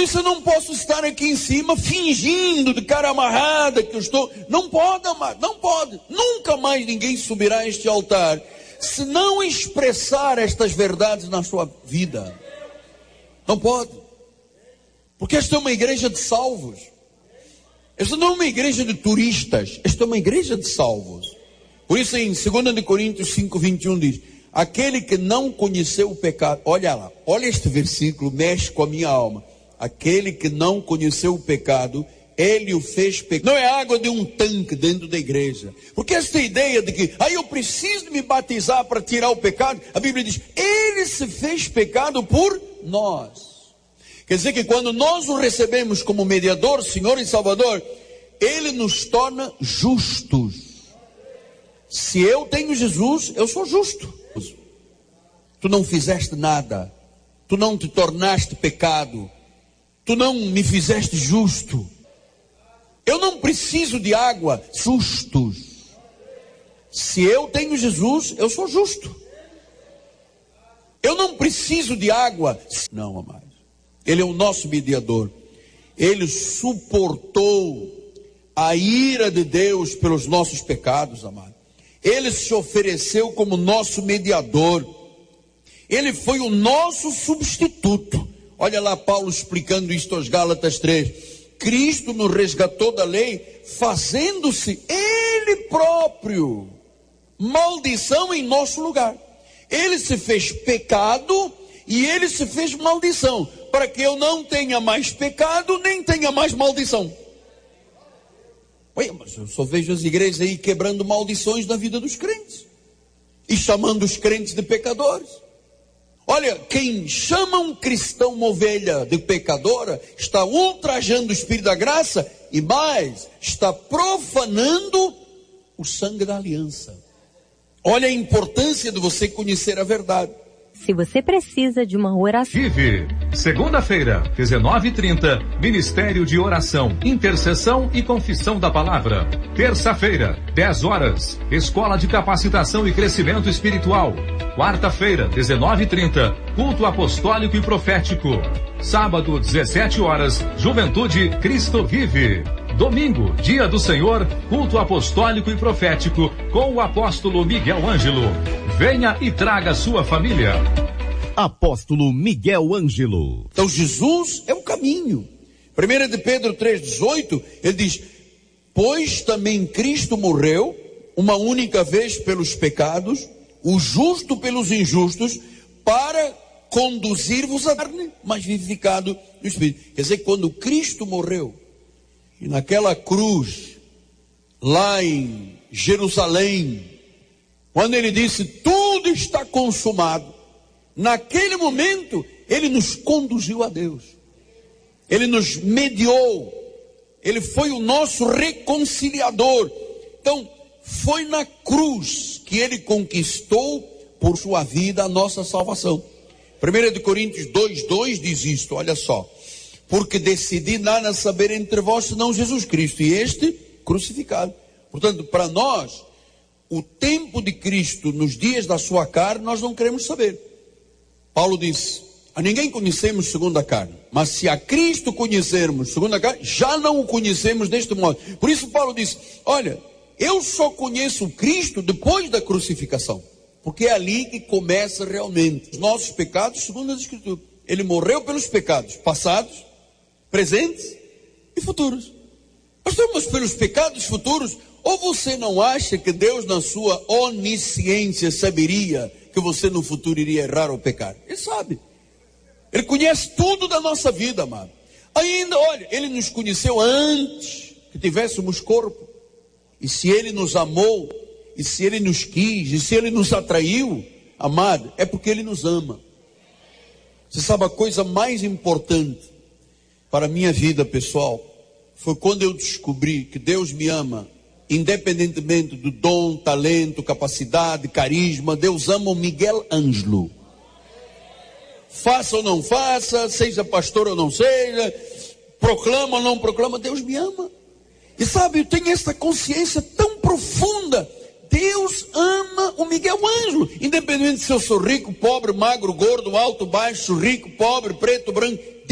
isso eu não posso estar aqui em cima fingindo de cara amarrada que eu estou. Não pode, amado, não pode. Nunca mais ninguém subirá a este altar se não expressar estas verdades na sua vida. Não pode. Porque esta é uma igreja de salvos. Esta não é uma igreja de turistas. Esta é uma igreja de salvos. Por isso em 2 Coríntios 5:21 diz: aquele que não conheceu o pecado. Olha lá, olha este versículo, mexe com a minha alma. Aquele que não conheceu o pecado, ele o fez pecado. Não é água de um tanque dentro da igreja. Porque essa ideia de que, eu preciso me batizar para tirar o pecado. A Bíblia diz, ele se fez pecado por nós. Quer dizer que quando nós o recebemos como mediador, Senhor e Salvador, ele nos torna justos. Se eu tenho Jesus, eu sou justo. Tu não fizeste nada. Tu não te tornaste pecado. Tu não me fizeste justo. Eu não preciso de água. Justos. Se eu tenho Jesus, eu sou justo. Eu não preciso de água. Não, amados. Ele é o nosso mediador. Ele suportou a ira de Deus pelos nossos pecados, amados. Ele se ofereceu como nosso mediador. Ele foi o nosso substituto. Olha lá Paulo explicando isto aos Gálatas 3. Cristo nos resgatou da lei, fazendo-se Ele próprio maldição em nosso lugar. Ele se fez pecado e Ele se fez maldição, para que eu não tenha mais pecado, nem tenha mais maldição. Ué, mas eu só vejo as igrejas aí quebrando maldições na vida dos crentes e chamando os crentes de pecadores. Olha, quem chama um cristão uma ovelha de pecadora, está ultrajando o Espírito da graça e mais, está profanando o sangue da aliança. Olha a importância de você conhecer a verdade. Se você precisa de uma oração. Vive, segunda-feira, 19h30, Ministério de Oração, Intercessão e Confissão da Palavra. Terça-feira, 10 horas, Escola de Capacitação e Crescimento Espiritual. Quarta-feira, 19h30, Culto Apostólico e Profético. Sábado, 17 horas, Juventude Cristo Vive. Domingo, Dia do Senhor, Culto Apostólico e Profético, com o apóstolo Miguel Ângelo. Venha e traga sua família. Apóstolo Miguel Ângelo. Então Jesus é o caminho. 1 de Pedro 3,18, ele diz, pois também Cristo morreu uma única vez pelos pecados, o justo pelos injustos, para conduzir-vos à carne, mas vivificado no Espírito. Quer dizer, quando Cristo morreu, e naquela cruz, lá em Jerusalém, quando ele disse, tudo está consumado, naquele momento, ele nos conduziu a Deus. Ele nos mediou. Ele foi o nosso reconciliador. Então, foi na cruz que ele conquistou por sua vida a nossa salvação. 1 Coríntios 2:2 diz isto, olha só. Porque decidi nada saber entre vós senão Jesus Cristo e este crucificado. Portanto, para nós, o tempo de Cristo nos dias da sua carne, nós não queremos saber. Paulo disse, a ninguém conhecemos segundo a carne, mas se a Cristo conhecermos segundo a carne, já não o conhecemos deste modo. Por isso Paulo disse, olha, eu só conheço Cristo depois da crucificação, porque é ali que começa realmente os nossos pecados segundo as Escrituras. Ele morreu pelos pecados passados, presentes e futuros. Pastor, mas pelos pecados futuros, ou você não acha que Deus na sua onisciência saberia que você no futuro iria errar ou pecar? Ele sabe. Ele conhece tudo da nossa vida, amado. Ainda, olha, ele nos conheceu antes que tivéssemos corpo. E se ele nos amou, e se ele nos quis, e se ele nos atraiu, amado, é porque ele nos ama. Você sabe a coisa mais importante para a minha vida pessoal? Foi quando eu descobri que Deus me ama, independentemente do dom, talento, capacidade, carisma. Deus ama o Miguel Ângelo. Faça ou não faça, seja pastor ou não seja, proclama ou não proclama, Deus me ama. E sabe, eu tenho essa consciência tão profunda. Deus ama o Miguel Ângelo, independente se eu sou rico, pobre, magro, gordo, alto, baixo, rico, pobre, preto, branco.